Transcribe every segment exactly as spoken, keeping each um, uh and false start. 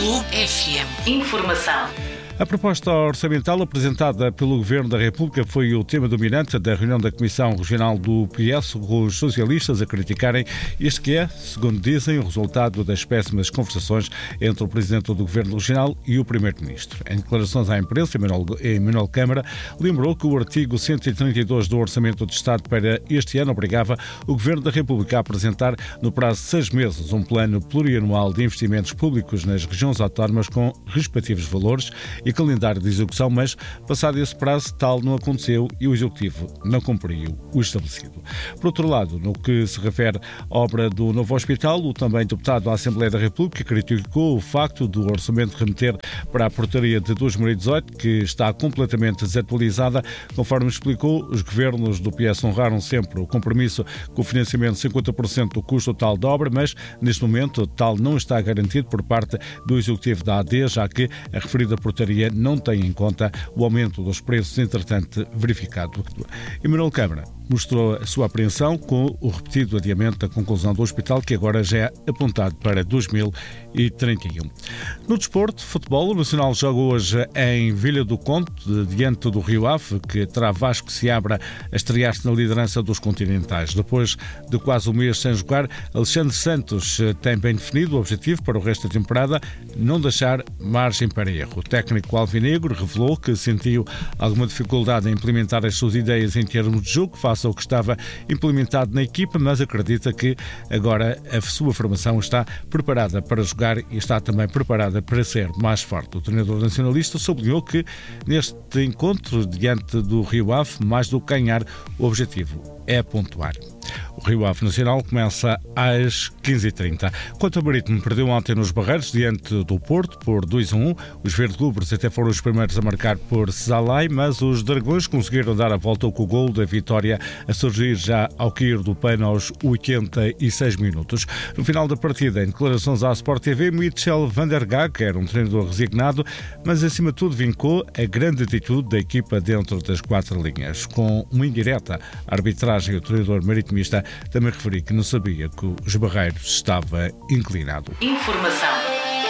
Clube F M. Informação. A proposta orçamental apresentada pelo Governo da República foi o tema dominante da reunião da Comissão Regional do P S, com os socialistas a criticarem este que é, segundo dizem, o resultado das péssimas conversações entre o Presidente do Governo Regional e o Primeiro-Ministro. Em declarações à imprensa, Emanuel Câmara lembrou que o artigo cento e trinta e dois do Orçamento de Estado para este ano obrigava o Governo da República a apresentar, no prazo de seis meses, um plano plurianual de investimentos públicos nas regiões autónomas com respectivos valores e calendário de execução, mas, passado esse prazo, tal não aconteceu e o Executivo não cumpriu o estabelecido. Por outro lado, no que se refere à obra do novo hospital, o também deputado da Assembleia da República criticou o facto do orçamento remeter para a portaria de dois mil e dezoito, que está completamente desatualizada. Conforme explicou, os governos do P S honraram sempre o compromisso com o financiamento de cinquenta por cento do custo total da obra, mas, neste momento, tal não está garantido por parte do Executivo da A D, já que a referida portaria não tem em conta o aumento dos preços, entretanto, verificado. Emanuel Câmara mostrou a sua apreensão com o repetido adiamento da conclusão do hospital, que agora já é apontado para dois mil e trinta e um. No desporto, futebol, o Nacional joga hoje em Vila do Conde, diante do Rio Ave, que terá Vasco Seabra a estrear-se na liderança dos continentais. Depois de quase um mês sem jogar, Alexandre Santos tem bem definido o objetivo para o resto da temporada: não deixar margem para erro. O técnico alvinegro revelou que sentiu alguma dificuldade em implementar as suas ideias em termos de jogo, face ao que estava implementado na equipa, mas acredita que agora a sua formação está preparada para jogar e está também preparada para ser mais forte. O treinador nacionalista sublinhou que neste encontro diante do Rio Ave, mais do que ganhar, o objetivo é pontuar. O Rio Ave Nacional começa às quinze e trinta. Quanto ao Marítimo, perdeu ontem nos Barreiros diante do Porto por dois a um. Os verde-rubros até foram os primeiros a marcar por Zalai, mas os Dragões conseguiram dar a volta com o gol da vitória a surgir já ao cair do pano aos oitenta e seis minutos. No final da partida, em declarações à Sport T V, Michel van der Gaag, que era um treinador resignado, mas acima de tudo vincou a grande atitude da equipa dentro das quatro linhas. Com uma indireta arbitragem, o treinador maritimista também referi que não sabia que os Barreiros estava inclinado. Informação.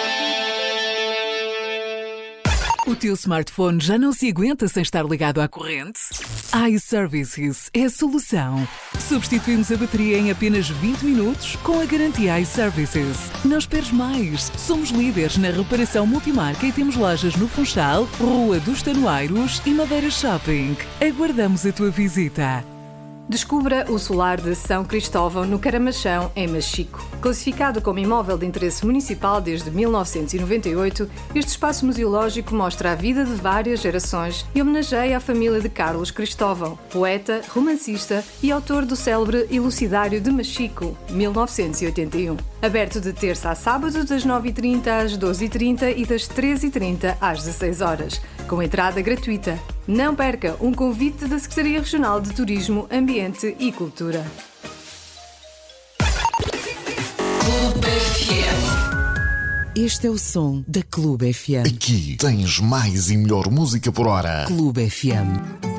O teu smartphone já não se aguenta sem estar ligado à corrente? iServices é a solução. Substituímos a bateria em apenas vinte minutos com a garantia iServices. Não esperes mais. Somos líderes na reparação multimarca e temos lojas no Funchal, Rua dos Tanoeiros e Madeira Shopping. Aguardamos a tua visita. Descubra o solar de São Cristóvão, no Caramachão, em Machico. Classificado como imóvel de interesse municipal desde mil novecentos e noventa e oito, este espaço museológico mostra a vida de várias gerações e homenageia a família de Carlos Cristóvão, poeta, romancista e autor do célebre Elucidário de Machico, mil novecentos e oitenta e um. Aberto de terça a sábado, das nove e trinta às doze e trinta e das treze e trinta às dezesseis horas, com entrada gratuita. Não perca um convite da Secretaria Regional de Turismo, Ambiente e Cultura. Clube F M. Este é o som da Clube F M. Aqui tens mais e melhor música por hora. Clube F M.